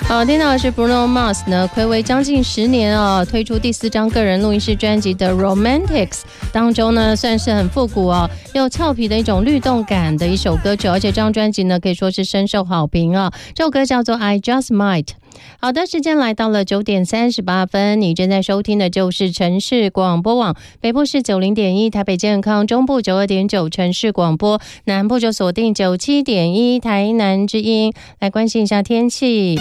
好，听到的是 Bruno Mars 呢，睽违将近10年哦，推出第4张个人录音室专辑的 Romantics 当中呢，算是很复古哦，又俏皮的一种律动感的一首歌曲，而且这张专辑呢可以说是深受好评哦。这首歌叫做 I Just Might。好的，时间来到了9点38分，你正在收听的就是城市广播网，北部是90.1台北健康，中部92.9城市广播，南部就锁定97.1台南之音。来关心一下天气。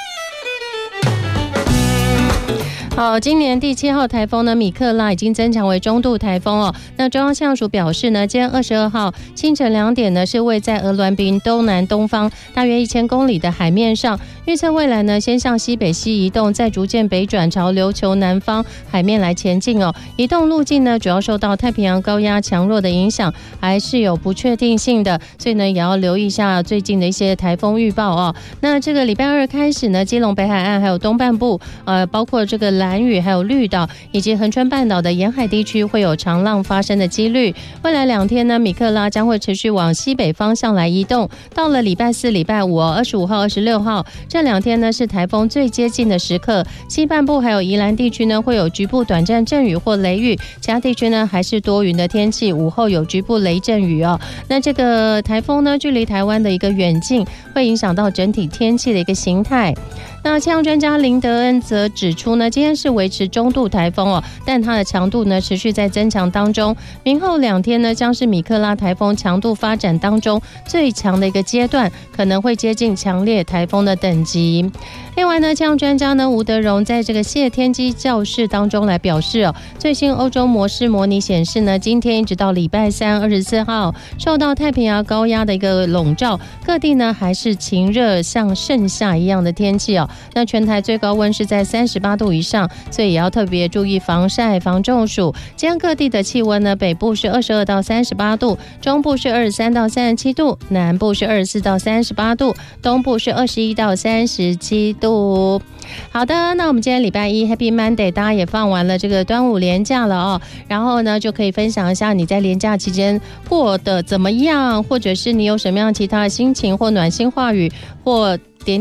好，今年第7号台风呢，米克拉已经增强为中度台风哦。那中央气象署表示呢，今天22号清晨2点呢，是位在鹅銮鼻东南东方大约1000公里的海面上。预测未来呢，先向西北西移动，再逐渐北转朝琉球南方海面来前进哦。移动路径呢，主要受到太平洋高压强弱的影响，还是有不确定性的，所以呢，也要留意一下最近的一些台风预报哦。那这个礼拜2开始呢，基隆北海岸还有东半部，包括这个兰屿还有绿岛以及恒春半岛的沿海地区会有长浪发生的几率。未来2天呢，米克拉将会持续往西北方向来移动，到了礼拜4、礼拜5、25号、26号这2天呢是台风最接近的时刻。西半部还有宜兰地区呢会有局部短暂阵雨或雷雨，其他地区呢还是多云的天气，午后有局部雷阵雨哦。那这个台风呢距离台湾的一个远近，会影响到整体天气的一个形态。那气象专家林德恩则指出呢，今天是维持中度台风哦，但它的强度呢持续在增强当中。明后2天呢将是米克拉台风强度发展当中最强的一个阶段，可能会接近强烈台风的等级。另外呢，气象专家呢吴德荣在这个谢天机教室当中来表示哦，最新欧洲模式模拟显示呢，今天一直到礼拜3、24号，受到太平洋高压的一个笼罩，各地呢还是晴热像盛夏一样的天气哦。那全台最高温是在38度以上，所以也要特别注意防晒、防中暑。今天各地的气温呢，北部是22到38度，中部是23到37度，南部是24到38度，东部是21到37度。好的，那我们今天礼拜1 Happy Monday， 大家也放完了这个端午连假了哦，然后呢就可以分享一下你在连假期间过得怎么样，或者是你有什么样其他的心情或暖心话语或点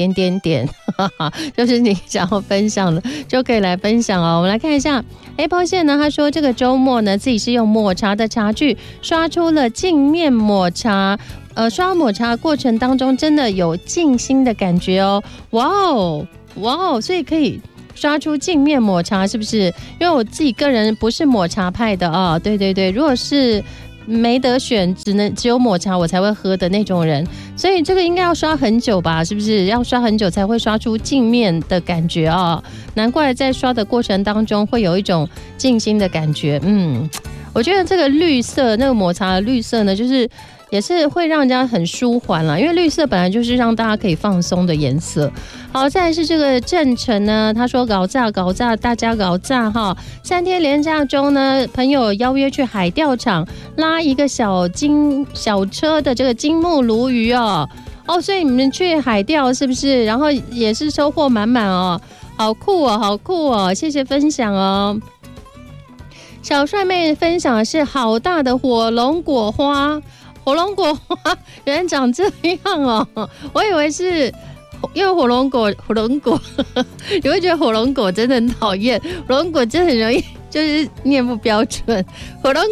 就是你想要分享的就可以来分享哦。我们来看一下 Apple 线呢，他说这个周末呢自己是用抹茶的茶具刷出了镜面抹茶，刷抹茶过程当中真的有静心的感觉哦。哇哦，所以可以刷出镜面抹茶是不是？因为我自己个人不是抹茶派的哦，对，如果是没得选，只有抹茶我才会喝的那种人，所以这个应该要刷很久吧？是不是要刷很久才会刷出镜面的感觉啊？难怪在刷的过程当中会有一种静心的感觉。我觉得这个绿色，那个抹茶的绿色呢，就是也是会让人家很舒缓啦，因为绿色本来就是让大家可以放松的颜色。好，再来是这个郑成呢，他说搞炸，大家搞炸哈！3天连假中呢，朋友邀约去海钓场拉一个小车的这个金目鲈鱼哦，所以你们去海钓是不是？然后也是收获满满哦，好酷哦，谢谢分享哦。小帅妹分享的是好大的火龙果花原来长这样哦，我以为是因为火龙果你会觉得火龙果真的很讨厌，火龙果真的很容易就是念不标准，火龙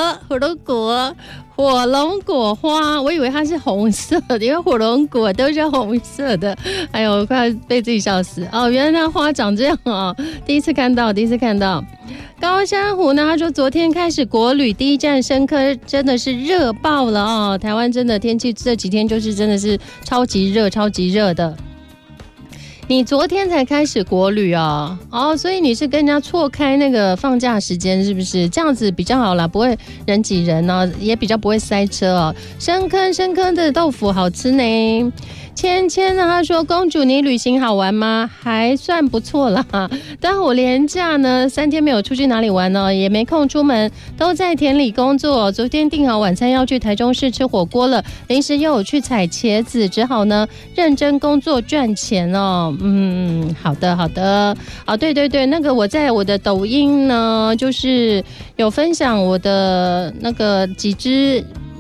果花，我以为它是红色的，因为火龙果都是红色的。哎呦，快被自己笑死哦！原来它花长这样哦，第一次看到。高山湖呢，他说昨天开始国旅第一站深坑真的是热爆了哦！台湾真的天气这几天就是真的是超级热的。你昨天才开始国旅啊？所以你是跟人家错开那个放假时间是不是？这样子比较好啦，不会人挤人哦，也比较不会塞车哦。深坑的豆腐好吃呢。芊呢，她说公主你旅行好玩吗？还算不错啦。但我连假呢3天没有出去哪里玩呢，也没空出门，都在田里工作。昨天订好晚餐要去台中市吃火锅了，临时又有去采茄子，只好呢认真工作赚钱哦。好的。对，那个我在我的抖音呢，就是有分享我的那个几只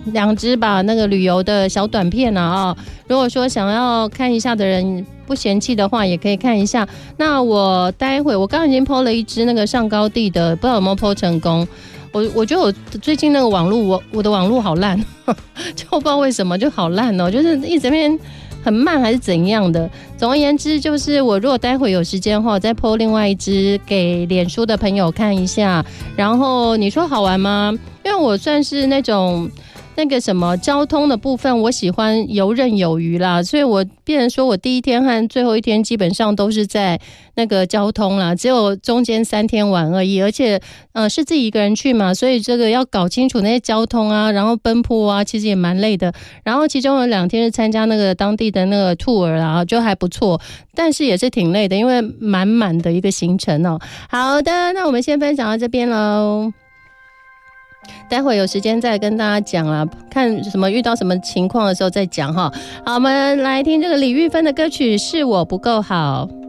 2支吧，那个旅游的小短片啊，如果说想要看一下的人不嫌弃的话，也可以看一下。那我待会我刚刚已经 po 了一支那个上高地的，不知道有没有 po 成功。我觉得我最近那个网络，我的网络好烂，就不知道为什么就好烂哦，就是一直边很慢还是怎样的。总而言之，就是我如果待会有时间的话，我再 po 另外一支给脸书的朋友看一下。然后你说好玩吗？因为我算是那种那个什么交通的部分，我喜欢游刃有余啦，所以我变成说我第一天和最后一天基本上都是在那个交通啦，只有中间3天玩而已，而且是自己一个人去嘛，所以这个要搞清楚那些交通啊，然后奔波啊，其实也蛮累的。然后其中有2天是参加那个当地的那个 tour 啦，就还不错，但是也是挺累的，因为满的一个行程哦。好的，那我们先分享到这边喽。待会有时间再跟大家讲啦，看什么遇到什么情况的时候再讲哈。好，我们来听这个李玉芬的歌曲《是我不够好》。